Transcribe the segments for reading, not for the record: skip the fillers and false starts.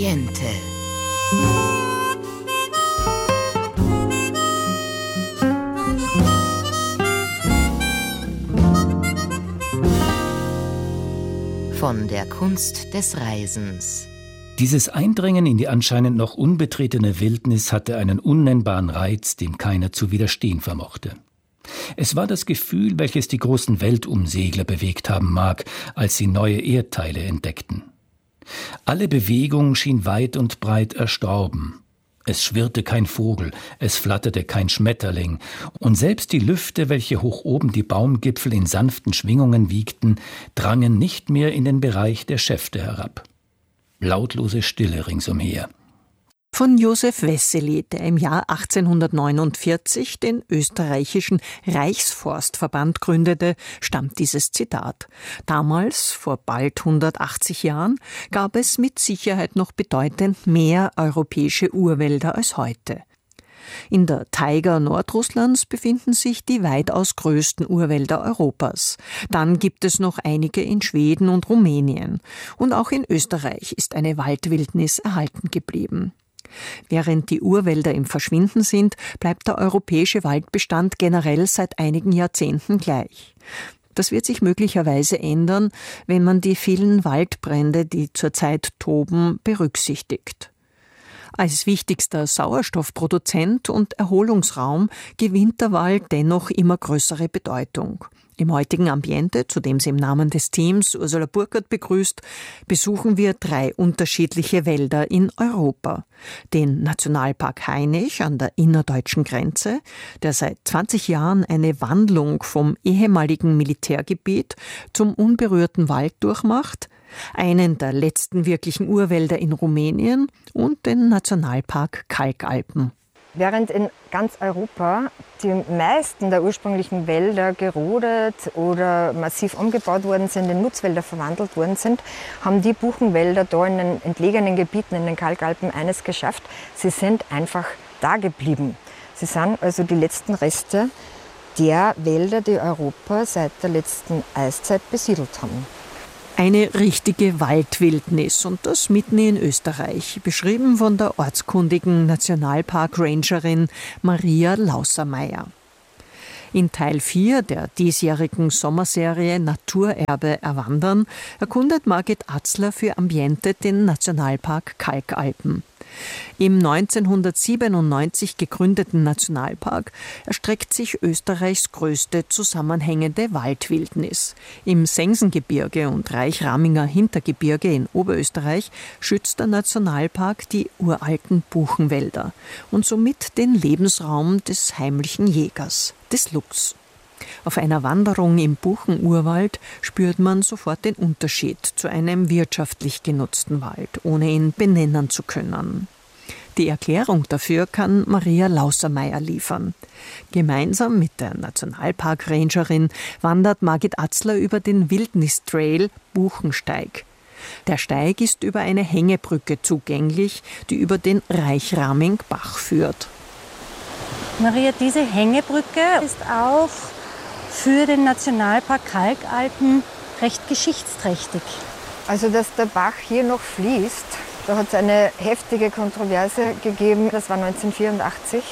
Ambiente. Von der Kunst des Reisens. Dieses Eindringen in die anscheinend noch unbetretene Wildnis hatte einen unnennbaren Reiz, dem keiner zu widerstehen vermochte. Es war das Gefühl, welches die großen Weltumsegler bewegt haben mag, als sie neue Erdteile entdeckten. Alle Bewegung schien weit und breit erstorben. Es schwirrte kein Vogel, es flatterte kein Schmetterling, und selbst die Lüfte, welche hoch oben die Baumgipfel in sanften Schwingungen wiegten, drangen nicht mehr in den Bereich der Schäfte herab. Lautlose Stille ringsumher. Von Josef Wessely, der im Jahr 1849 den österreichischen Reichsforstverband gründete, stammt dieses Zitat. Damals, vor bald 180 Jahren, gab es mit Sicherheit noch bedeutend mehr europäische Urwälder als heute. In der Taiga Nordrusslands befinden sich die weitaus größten Urwälder Europas. Dann gibt es noch einige in Schweden und Rumänien. Und auch in Österreich ist eine Waldwildnis erhalten geblieben. Während die Urwälder im Verschwinden sind, bleibt der europäische Waldbestand generell seit einigen Jahrzehnten gleich. Das wird sich möglicherweise ändern, wenn man die vielen Waldbrände, die zurzeit toben, berücksichtigt. Als wichtigster Sauerstoffproduzent und Erholungsraum gewinnt der Wald dennoch immer größere Bedeutung. Im heutigen Ambiente, zu dem sie im Namen des Teams Ursula Burkhardt begrüßt, besuchen wir 3 unterschiedliche Wälder in Europa. Den Nationalpark Hainich an der innerdeutschen Grenze, der seit 20 Jahren eine Wandlung vom ehemaligen Militärgebiet zum unberührten Wald durchmacht, einen der letzten wirklichen Urwälder in Rumänien und den Nationalpark Kalkalpen. Während in ganz Europa die meisten der ursprünglichen Wälder gerodet oder massiv umgebaut worden sind, in Nutzwälder verwandelt worden sind, haben die Buchenwälder da in den entlegenen Gebieten in den Kalkalpen eines geschafft. Sie sind einfach da geblieben. Sie sind also die letzten Reste der Wälder, die Europa seit der letzten Eiszeit besiedelt haben. Eine richtige Waldwildnis und das mitten in Österreich, beschrieben von der ortskundigen Nationalpark-Rangerin Maria Lausermeier. In Teil 4 der diesjährigen Sommerserie Naturerbe erwandern erkundet Margit Atzler für Ambiente den Nationalpark Kalkalpen. Im 1997 gegründeten Nationalpark erstreckt sich Österreichs größte zusammenhängende Waldwildnis. Im Sengsengebirge und Reichraminger Hintergebirge in Oberösterreich schützt der Nationalpark die uralten Buchenwälder und somit den Lebensraum des heimlichen Jägers, des Luchs. Auf einer Wanderung im Buchenurwald spürt man sofort den Unterschied zu einem wirtschaftlich genutzten Wald, ohne ihn benennen zu können. Die Erklärung dafür kann Maria Lausermeier liefern. Gemeinsam mit der Nationalpark-Rangerin wandert Margit Atzler über den Wildnistrail Buchensteig. Der Steig ist über eine Hängebrücke zugänglich, die über den Reichramingsbach führt. Maria, diese Hängebrücke ist auch für den Nationalpark Kalkalpen recht geschichtsträchtig. Also, dass der Bach hier noch fließt, da hat es eine heftige Kontroverse gegeben. Das war 1984,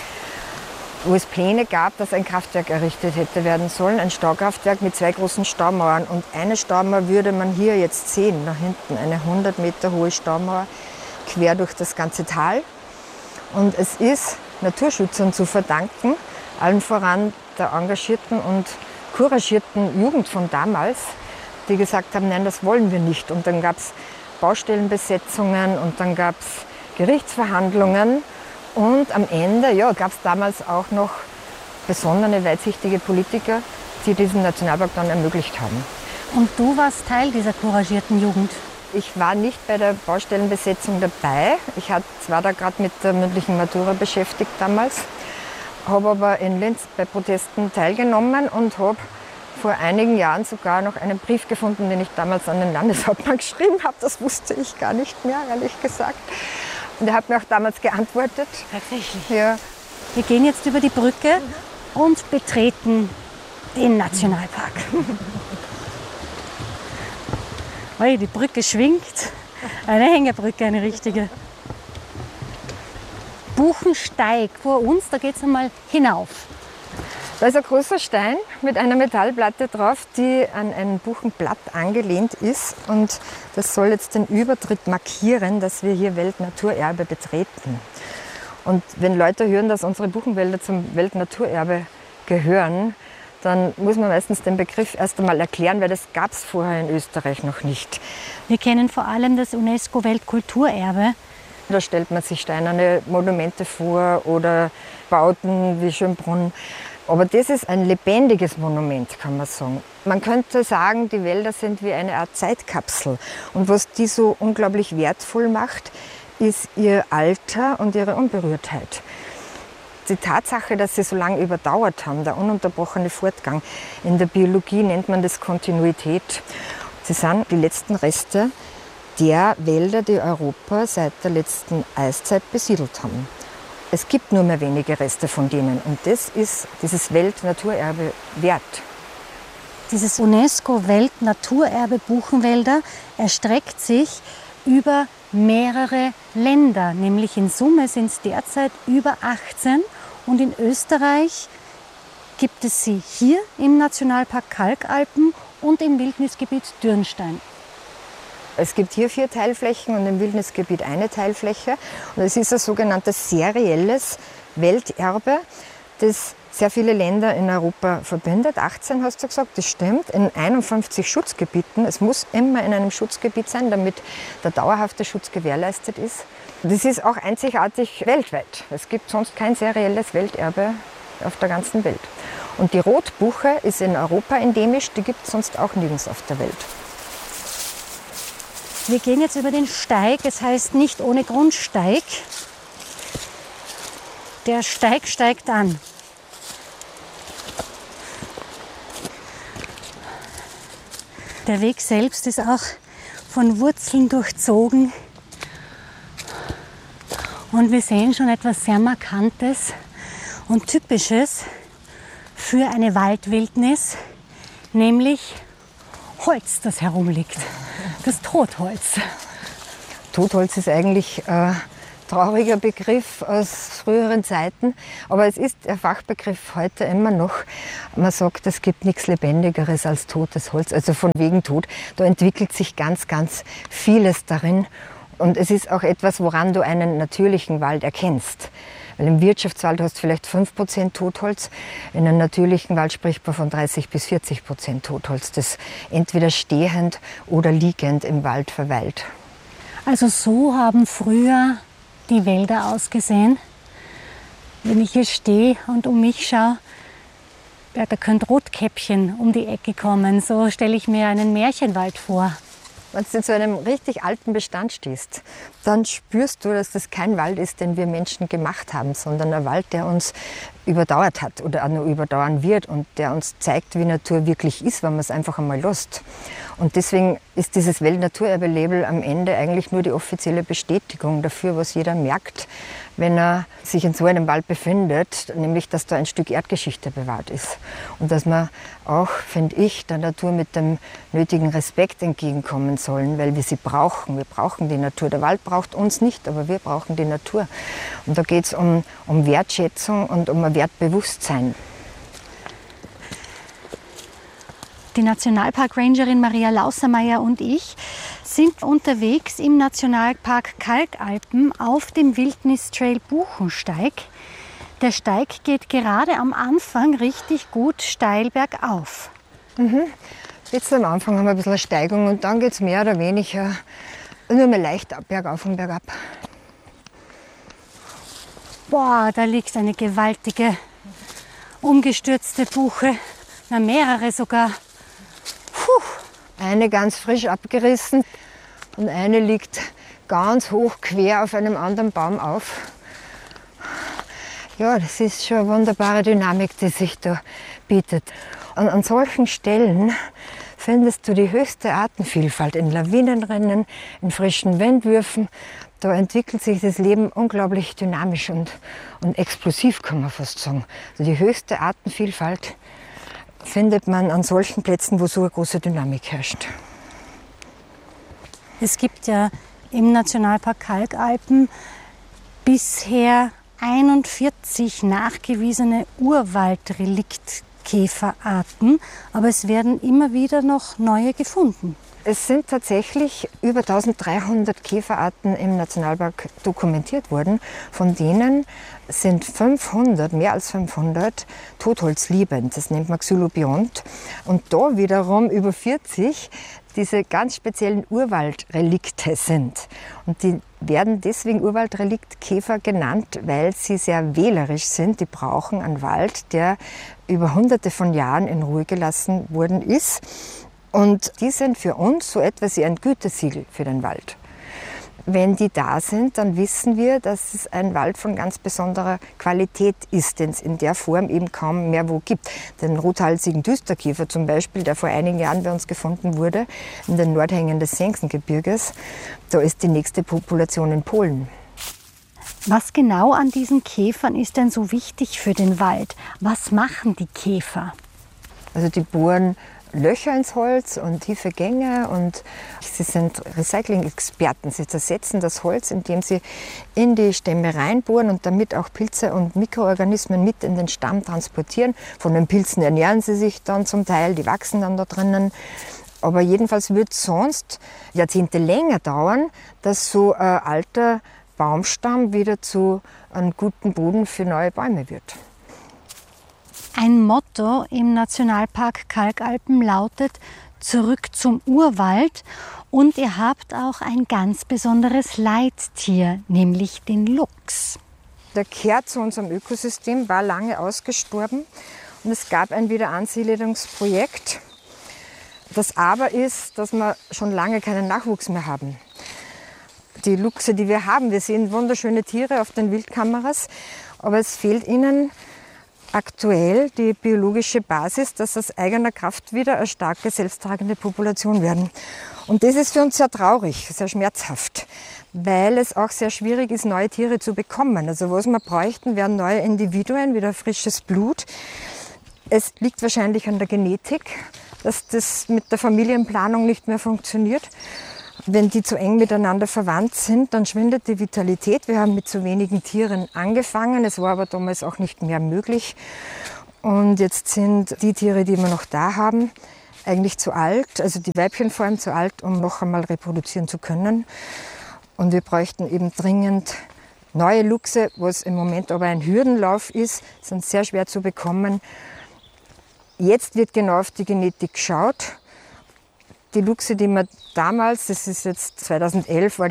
wo es Pläne gab, dass ein Kraftwerk errichtet hätte werden sollen. Ein Staukraftwerk mit 2 großen Staumauern. Und eine Staumauer würde man hier jetzt sehen, da hinten. Eine 100 Meter hohe Staumauer quer durch das ganze Tal. Und es ist Naturschützern zu verdanken, allen voran der engagierten und couragierten Jugend von damals, die gesagt haben, nein, das wollen wir nicht. Und dann gab es Baustellenbesetzungen und dann gab es Gerichtsverhandlungen. Und am Ende gab es damals auch noch besondere, weitsichtige Politiker, die diesen Nationalpark dann ermöglicht haben. Und du warst Teil dieser couragierten Jugend? Ich war nicht bei der Baustellenbesetzung dabei. Ich war da gerade mit der mündlichen Matura beschäftigt damals. Habe aber in Linz bei Protesten teilgenommen und habe vor einigen Jahren sogar noch einen Brief gefunden, den ich damals an den Landeshauptmann geschrieben habe. Das wusste ich gar nicht mehr, ehrlich gesagt. Und er hat mir auch damals geantwortet. Tatsächlich? Ja. Wir gehen jetzt über die Brücke und betreten den Nationalpark. Die Brücke schwingt Eine Hängebrücke, eine richtige. Buchensteig vor uns, da geht es einmal hinauf. Da ist ein großer Stein mit einer Metallplatte drauf, die an ein Buchenblatt angelehnt ist. Und das soll jetzt den Übertritt markieren, dass wir hier Weltnaturerbe betreten. Und wenn Leute hören, dass unsere Buchenwälder zum Weltnaturerbe gehören, dann muss man meistens den Begriff erst einmal erklären, weil das gab es vorher in Österreich noch nicht. Wir kennen vor allem das UNESCO-Weltkulturerbe. Da stellt man sich steinerne Monumente vor oder Bauten wie Schönbrunn. Aber das ist ein lebendiges Monument, kann man sagen. Man könnte sagen, die Wälder sind wie eine Art Zeitkapsel. Und was die so unglaublich wertvoll macht, ist ihr Alter und ihre Unberührtheit. Die Tatsache, dass sie so lange überdauert haben, der ununterbrochene Fortgang. In der Biologie nennt man das Kontinuität. Sie sind die letzten Reste der Wälder, die Europa seit der letzten Eiszeit besiedelt haben. Es gibt nur mehr wenige Reste von denen und das ist dieses Weltnaturerbe wert. Dieses UNESCO-Weltnaturerbe Buchenwälder erstreckt sich über mehrere Länder, nämlich in Summe sind es derzeit über 18 und in Österreich gibt es sie hier im Nationalpark Kalkalpen und im Wildnisgebiet Dürnstein. Es gibt hier 4 Teilflächen und im Wildnisgebiet eine Teilfläche. Und es ist ein sogenanntes serielles Welterbe, das sehr viele Länder in Europa verbindet. 18 hast du gesagt, das stimmt, in 51 Schutzgebieten. Es muss immer in einem Schutzgebiet sein, damit der dauerhafte Schutz gewährleistet ist. Das ist auch einzigartig weltweit. Es gibt sonst kein serielles Welterbe auf der ganzen Welt. Und die Rotbuche ist in Europa endemisch, die gibt es sonst auch nirgends auf der Welt. Wir gehen jetzt über den Steig, es heißt nicht ohne Grund Steig. Der Steig steigt an. Der Weg selbst ist auch von Wurzeln durchzogen. Und wir sehen schon etwas sehr Markantes und Typisches für eine Waldwildnis, nämlich Holz, das herumliegt. Das Totholz. Totholz ist eigentlich ein trauriger Begriff aus früheren Zeiten, aber es ist der Fachbegriff heute immer noch. Man sagt, es gibt nichts Lebendigeres als totes Holz, also von wegen tot. Da entwickelt sich ganz, ganz vieles darin und es ist auch etwas, woran du einen natürlichen Wald erkennst. Weil im Wirtschaftswald hast du vielleicht 5% Totholz, in einem natürlichen Wald spricht man von 30 bis 40% Totholz, das entweder stehend oder liegend im Wald verweilt. Also so haben früher die Wälder ausgesehen. Wenn ich hier stehe und um mich schaue, ja, da könnte Rotkäppchen um die Ecke kommen. So stelle ich mir einen Märchenwald vor. Wenn du zu einem richtig alten Bestand stehst, dann spürst du, dass das kein Wald ist, den wir Menschen gemacht haben, sondern ein Wald, der uns überdauert hat oder auch noch überdauern wird und der uns zeigt, wie Natur wirklich ist, wenn man es einfach einmal lässt. Und deswegen ist dieses Weltnaturerbe-Label am Ende eigentlich nur die offizielle Bestätigung dafür, was jeder merkt, wenn er sich in so einem Wald befindet, nämlich, dass da ein Stück Erdgeschichte bewahrt ist. Und dass man auch, finde ich, der Natur mit dem nötigen Respekt entgegenkommen sollen, weil wir sie brauchen. Wir brauchen die Natur. Der Wald braucht uns nicht, aber wir brauchen die Natur. Und da geht es um Wertschätzung und um ein Wertbewusstsein. Die Nationalpark-Rangerin Maria Lausermeier und ich sind unterwegs im Nationalpark Kalkalpen auf dem Wildnistrail Buchensteig. Der Steig geht gerade am Anfang richtig gut steil bergauf. Jetzt am Anfang haben wir ein bisschen eine Steigung und dann geht es mehr oder weniger nur mehr leicht bergauf und bergab. Boah, da liegt eine gewaltige, umgestürzte Buche, na mehrere sogar. Eine ganz frisch abgerissen und eine liegt ganz hoch quer auf einem anderen Baum auf. Ja, das ist schon eine wunderbare Dynamik, die sich da bietet. Und an solchen Stellen findest du die höchste Artenvielfalt in Lawinenrennen, in frischen Windwürfen. Da entwickelt sich das Leben unglaublich dynamisch und explosiv, kann man fast sagen. Also die höchste Artenvielfalt findet man an solchen Plätzen, wo so eine große Dynamik herrscht. Es gibt ja im Nationalpark Kalkalpen bisher 41 nachgewiesene Urwaldreliktkäferarten, aber es werden immer wieder noch neue gefunden. Es sind tatsächlich über 1300 Käferarten im Nationalpark dokumentiert worden. Von denen sind 500, mehr als 500, totholzliebend. Das nennt man Xylobiont. Und da wiederum über 40 diese ganz speziellen Urwaldrelikte sind. Und die werden deswegen Urwaldreliktkäfer genannt, weil sie sehr wählerisch sind. Die brauchen einen Wald, der über hunderte von Jahren in Ruhe gelassen worden ist. Und die sind für uns so etwas wie ein Gütesiegel für den Wald. Wenn die da sind, dann wissen wir, dass es ein Wald von ganz besonderer Qualität ist, den es in der Form eben kaum mehr wo gibt. Den rothalsigen Düsterkiefer zum Beispiel, der vor einigen Jahren bei uns gefunden wurde, in den Nordhängen des Sengsengebirges, da ist die nächste Population in Polen. Was genau an diesen Käfern ist denn so wichtig für den Wald? Was machen die Käfer? Also die bohren Löcher ins Holz und tiefe Gänge und sie sind Recycling-Experten. Sie zersetzen das Holz, indem sie in die Stämme reinbohren und damit auch Pilze und Mikroorganismen mit in den Stamm transportieren. Von den Pilzen ernähren sie sich dann zum Teil, die wachsen dann da drinnen. Aber jedenfalls wird es sonst Jahrzehnte länger dauern, dass so ein alter Baumstamm wieder zu einem guten Boden für neue Bäume wird. Ein Motto im Nationalpark Kalkalpen lautet „Zurück zum Urwald“. Und ihr habt auch ein ganz besonderes Leittier, nämlich den Luchs. Der kehrt zu unserem Ökosystem, war lange ausgestorben. Und es gab ein Wiederansiedlungsprojekt. Das aber ist, dass wir schon lange keinen Nachwuchs mehr haben. Die Luchse, die wir haben, wir sehen wunderschöne Tiere auf den Wildkameras, aber es fehlt ihnen aktuell die biologische Basis, dass aus eigener Kraft wieder eine starke, selbsttragende Population werden. Und das ist für uns sehr traurig, sehr schmerzhaft, weil es auch sehr schwierig ist, neue Tiere zu bekommen. Also was wir bräuchten, wären neue Individuen, wieder frisches Blut. Es liegt wahrscheinlich an der Genetik, dass das mit der Familienplanung nicht mehr funktioniert. Wenn die zu eng miteinander verwandt sind, dann schwindet die Vitalität. Wir haben mit zu wenigen Tieren angefangen, es war aber damals auch nicht mehr möglich. Und jetzt sind die Tiere, die wir noch da haben, eigentlich zu alt, also die Weibchen vor allem zu alt, um noch einmal reproduzieren zu können. Und wir bräuchten eben dringend neue Luchse, was im Moment aber ein Hürdenlauf ist, sind sehr schwer zu bekommen. Jetzt wird genau auf die Genetik geschaut. Die Luchse, die wir damals, das ist jetzt 2011, war